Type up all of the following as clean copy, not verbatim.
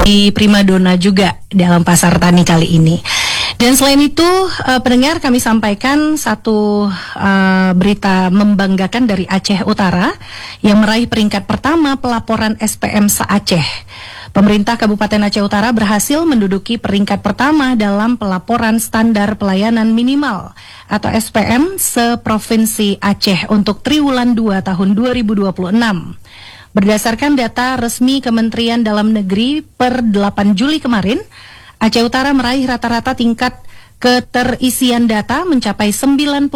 di primadona juga dalam pasar tani kali ini. Dan selain itu, pendengar, kami sampaikan satu berita membanggakan dari Aceh Utara yang meraih peringkat pertama pelaporan SPM se-Aceh. Pemerintah Kabupaten Aceh Utara berhasil menduduki peringkat pertama dalam pelaporan standar pelayanan minimal atau SPM se-Provinsi Aceh untuk triwulan 2 tahun 2026. Berdasarkan data resmi Kementerian Dalam Negeri per 8 Juli kemarin, Aceh Utara meraih rata-rata tingkat keterisian data mencapai 95,40%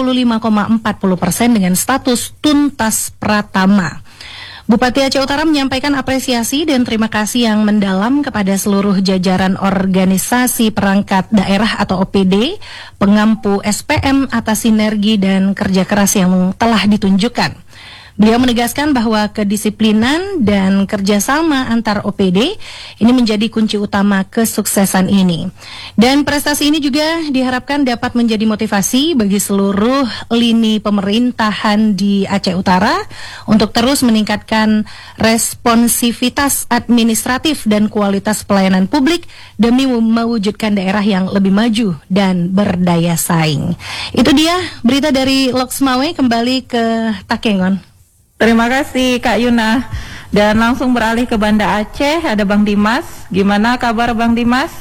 dengan status tuntas pratama. Bupati Aceh Utara menyampaikan apresiasi dan terima kasih yang mendalam kepada seluruh jajaran organisasi perangkat daerah atau OPD, pengampu SPM atas sinergi dan kerja keras yang telah ditunjukkan. Beliau menegaskan bahwa kedisiplinan dan kerjasama antar OPD ini menjadi kunci utama kesuksesan ini. Dan prestasi ini juga diharapkan dapat menjadi motivasi bagi seluruh lini pemerintahan di Aceh Utara untuk terus meningkatkan responsivitas administratif dan kualitas pelayanan publik demi mewujudkan daerah yang lebih maju dan berdaya saing. Itu dia berita dari Loksmawe, kembali ke Takengon. Terima kasih Kak Yuna. Dan langsung beralih ke Banda Aceh, ada Bang Dimas. Gimana kabar Bang Dimas?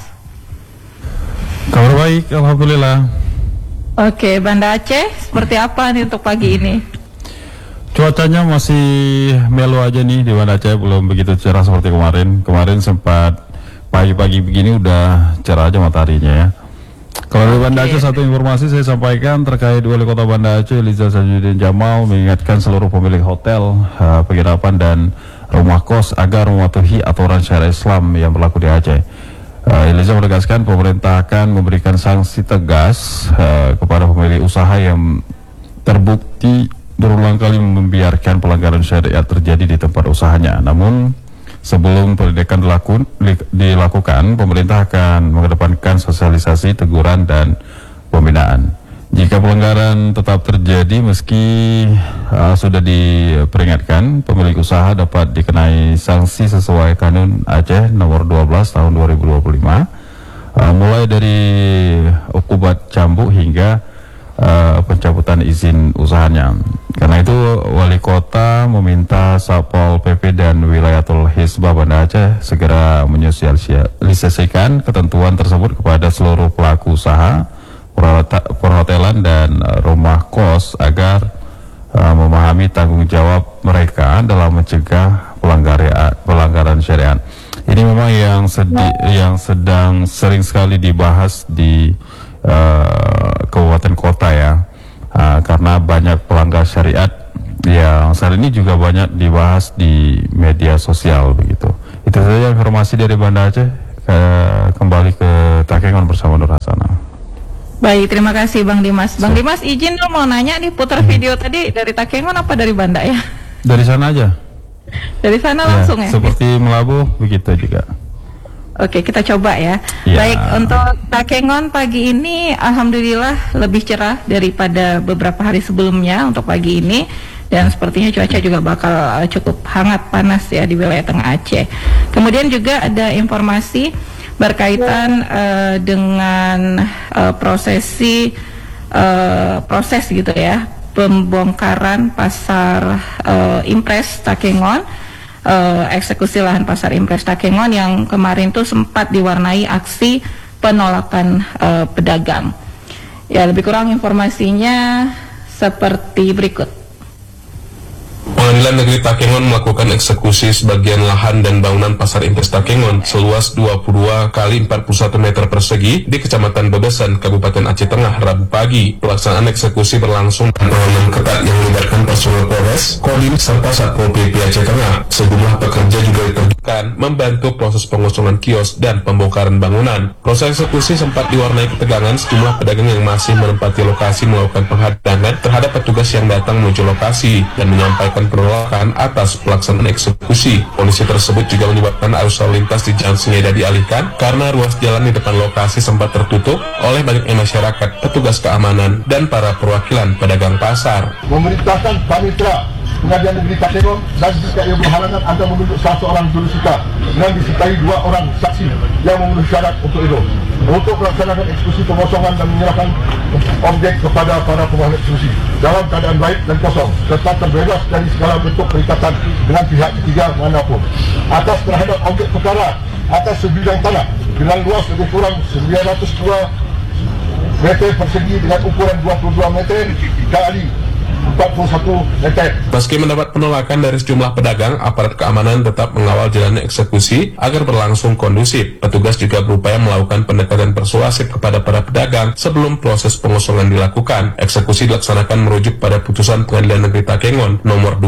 Kabar baik, alhamdulillah. Oke, Banda Aceh, seperti apa nih untuk pagi ini? Cuacanya masih melo aja nih di Banda Aceh, belum begitu cerah seperti kemarin. Kemarin sempat pagi-pagi begini udah cerah aja mataharinya ya. Kalau di Banda Aceh, satu informasi saya sampaikan terkait Wali Kota Banda Aceh Liza Sajudin Jamal mengingatkan seluruh pemilik hotel, penginapan dan rumah kos agar mematuhi aturan syariat Islam yang berlaku di Aceh. Liza menegaskan pemerintah akan memberikan sanksi tegas kepada pemilik usaha yang terbukti berulang kali membiarkan pelanggaran syariat terjadi di tempat usahanya. Namun sebelum penindakan dilakukan, pemerintah akan mengedepankan sosialisasi, teguran, dan pembinaan. Jika pelanggaran tetap terjadi meski sudah diperingatkan, pemilik usaha dapat dikenai sanksi sesuai Kanun Aceh nomor 12 tahun 2025, mulai dari hukuman cambuk hingga pencabutan izin usahanya. Karena itu Wali Kota meminta Satpol PP dan Wilayatul Hisbah Banda Aceh segera menyosialisasikan ketentuan tersebut kepada seluruh pelaku usaha perhotelan dan rumah kos agar memahami tanggung jawab mereka dalam mencegah pelanggaran syariat. Ini memang yang sedang sering sekali dibahas di kabupaten kota ya, karena banyak pelanggar syariat yang saat ini juga banyak dibahas di media sosial begitu. Itu saja informasi dari Banda Aceh. Kembali ke Takengon bersama Nur Hasana. Baik, terima kasih Bang Dimas. Bang Dimas, izin dong mau nanya nih, putar video tadi dari Takengon apa dari Banda ya? Dari sana aja. Dari sana langsung ya? Seperti Melabuh begitu juga. Oke, kita coba ya. Baik, untuk Takengon pagi ini alhamdulillah lebih cerah daripada beberapa hari sebelumnya untuk pagi ini, dan sepertinya cuaca juga bakal cukup hangat panas ya di wilayah Tengah Aceh. Kemudian juga ada informasi berkaitan dengan proses gitu ya, pembongkaran pasar Impres Takengon. Eksekusi lahan pasar Impres Takengon yang kemarin tuh sempat diwarnai aksi penolakan pedagang. Ya, lebih kurang informasinya seperti berikut. Pengadilan Negeri Takengon melakukan eksekusi sebagian lahan dan bangunan pasar Impres Takengon seluas 22 kali 41 meter persegi di Kecamatan Bebesan, Kabupaten Aceh Tengah, Rabu pagi. Pelaksanaan eksekusi berlangsung dengan pengamanan ketat yang melibatkan personel Polres, Kodim, serta Satpol PP Aceh Tengah. Sejumlah pekerja juga diterjunkan membantu proses pengosongan kios dan pembongkaran bangunan. Proses eksekusi sempat diwarnai ketegangan. Sejumlah pedagang yang masih menempati lokasi melakukan penghadangan terhadap petugas yang datang menuju lokasi dan menyampaikan penolakan atas pelaksanaan eksekusi. Kondisi tersebut juga menyebabkan arus lalu lintas di Jalan Sengeda dialihkan karena ruas jalan di depan lokasi sempat tertutup oleh banyaknya masyarakat, petugas keamanan, dan para perwakilan pedagang pasar. Memerintahkan panitra Pengadilan Negeri Takengon dan jika ia berhalangan anda menunjuk salah seorang jurusita dengan disertai 2 orang saksi yang memenuhi syarat untuk itu untuk melaksanakan eksekusi pengosongan dan menyerahkan objek kepada para pemohon eksekusi dalam keadaan baik dan kosong serta terbebas dari segala bentuk perikatan dengan pihak ketiga manapun. Atas terhadap objek perkara atas sebidang tanah dengan luas lebih kurang 902 meter persegi dengan ukuran 22 meter kali 41 meter. Meski mendapat penolakan dari sejumlah pedagang, aparat keamanan tetap mengawal jalannya eksekusi agar berlangsung kondusif. Petugas juga berupaya melakukan pendekatan persuasif kepada para pedagang sebelum proses pengosongan dilakukan. Eksekusi dilaksanakan merujuk pada putusan Pengadilan Negeri Takengon nomor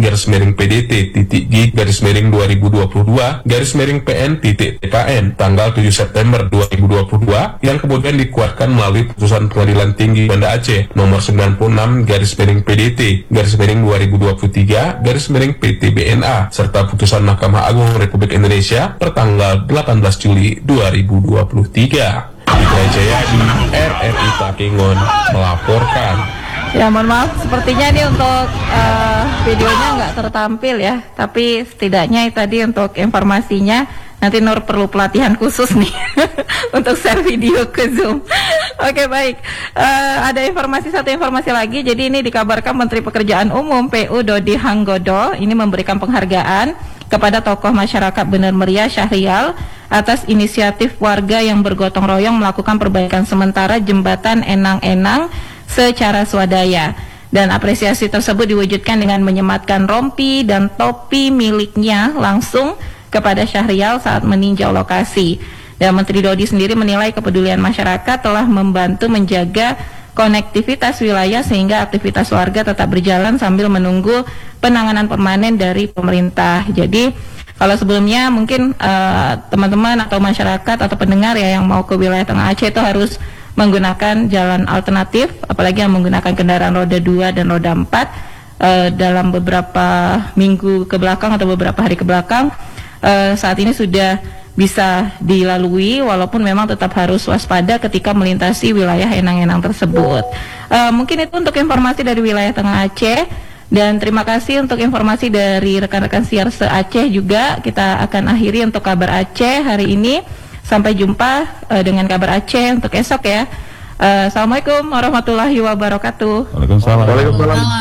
2/PDT-G/2022/PN-PN tanggal 7 September 2022 yang kemudian dikuatkan melalui putusan Pengadilan Tinggi Banda Aceh nomor 96/PDT-2023/PTBNA serta putusan Mahkamah Agung Republik Indonesia pertanggal 18 Juli 2023. Fitra Jayadi, RRI Takengon melaporkan. Ya, mohon maaf, sepertinya ini untuk videonya nggak tertampil ya, tapi setidaknya tadi untuk informasinya. Nanti Nur perlu pelatihan khusus nih untuk share video ke Zoom. Oke, baik. Ada satu informasi lagi. Jadi ini dikabarkan Menteri Pekerjaan Umum PU Dodi Hanggodo ini memberikan penghargaan kepada tokoh masyarakat Bener Meriah Syahrial atas inisiatif warga yang bergotong royong melakukan perbaikan sementara jembatan Enang-Enang secara swadaya. Dan apresiasi tersebut diwujudkan dengan menyematkan rompi dan topi miliknya langsung kepada Syahrial saat meninjau lokasi. Dan Menteri Dodi sendiri menilai kepedulian masyarakat telah membantu menjaga konektivitas wilayah sehingga aktivitas warga tetap berjalan sambil menunggu penanganan permanen dari pemerintah. Jadi kalau sebelumnya mungkin teman-teman atau masyarakat atau pendengar ya yang mau ke wilayah Tengah Aceh itu harus menggunakan jalan alternatif, apalagi yang menggunakan kendaraan roda 2 dan roda 4 dalam beberapa minggu ke belakang atau beberapa hari ke belakang. Saat ini sudah bisa dilalui walaupun memang tetap harus waspada ketika melintasi wilayah Enang-Enang tersebut. Mungkin itu untuk informasi dari wilayah Tengah Aceh, dan terima kasih untuk informasi dari rekan-rekan siar se-Aceh juga. Kita akan akhiri untuk kabar Aceh hari ini. Sampai jumpa dengan kabar Aceh untuk esok ya. Assalamualaikum warahmatullahi wabarakatuh. Waalaikumsalam.